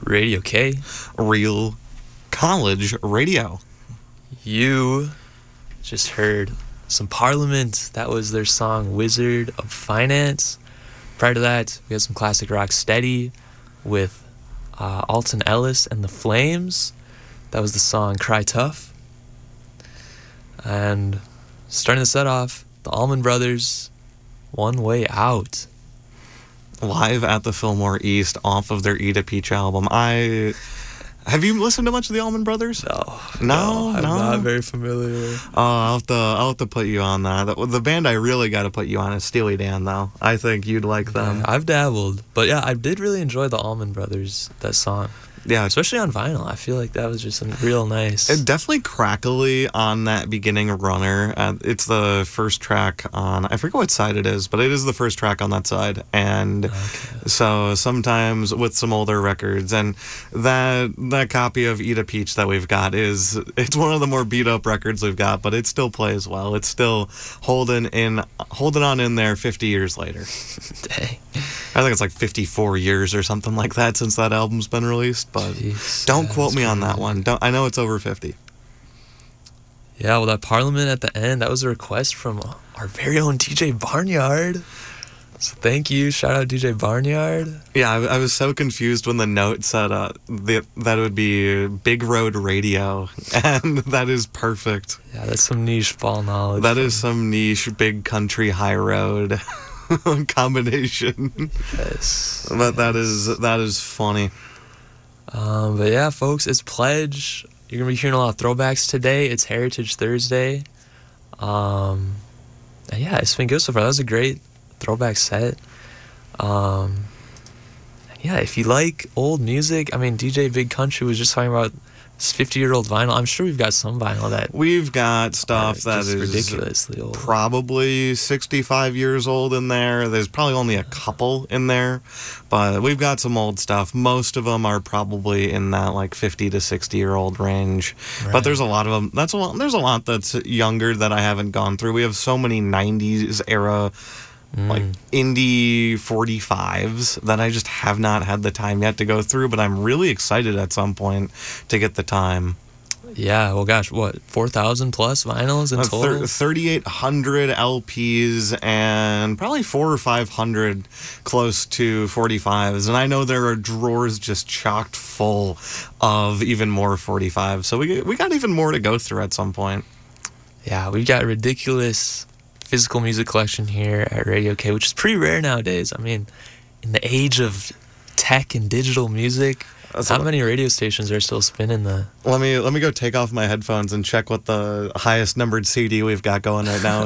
Radio K. Real college radio. You just heard some Parliament. That was their song Wizard of Finance. Prior to that, we had some classic rock Steady with Alton Ellis and the Flames. That was the song Cry Tough. And starting the set off, the Allman Brothers, One Way Out. Live at the Fillmore East off of their Eat a Peach album. Have you listened to much of the Allman Brothers? No, I'm not very familiar. I'll have to put you on that. The band I really got to put you on is Steely Dan, though. I think you'd like them. Yeah, I've dabbled, but yeah, I did really enjoy the Allman Brothers, that song. Yeah, especially on vinyl. I feel like that was just real nice. It's definitely crackly on that beginning runner. It's the first track on, I forget what side it is, but it is the first track on that side. And so sometimes with some older records, and that copy of Eat a Peach that we've got it's one of the more beat up records we've got, but it still plays well. It's still holding on in there 50 years later. Dang. I think it's like 54 years or something like that since that album's been released, but jeez, don't quote me on that one. I know it's over 50. Yeah, well, that Parliament at the end, that was a request from our very own DJ Barnyard. So thank you. Shout out DJ Barnyard. Yeah, I was so confused when the note said that it would be Big Road Radio, and that is perfect. Yeah, that's some niche fall knowledge. That is some niche big country high road combination. Yes. But that is funny. But yeah, folks, it's Pledge. You're gonna be hearing a lot of throwbacks today. It's Heritage Thursday. And yeah, it's been good so far. That was a great throwback set. Yeah, if you like old music, I mean, DJ Big Country was just talking about this 50-year-old vinyl. I'm sure we've got some vinyl that we've got stuff that is ridiculously old, probably 65 years old in there. There's probably only a couple in there, but we've got some old stuff. Most of them are probably in that like 50 to 60-year-old range. Right. But there's a lot of them. There's a lot that's younger that I haven't gone through. We have so many 90s era like indie 45s that I just have not had the time yet to go through, but I'm really excited at some point to get the time. Yeah, well, gosh, what, 4,000 plus vinyls in total? 3,800 LPs and probably 400 or 500 close to 45s. And I know there are drawers just chocked full of even more 45s. So we got even more to go through at some point. Yeah, we've got a ridiculous physical music collection here at Radio K, which is pretty rare nowadays. I mean, in the age of tech and digital music, how many radio stations are still spinning the... Let me go take off my headphones and check what the highest numbered CD we've got going right now